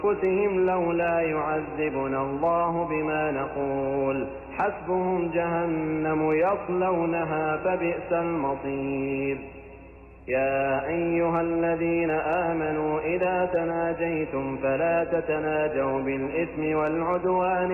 أنفسهم لولا يعذبنا الله بما نقول حسبهم جهنم يصلونها فبئس المصير. يا أيها الذين آمنوا إذا تناجيتم فلا تتناجوا بالإثم والعدوان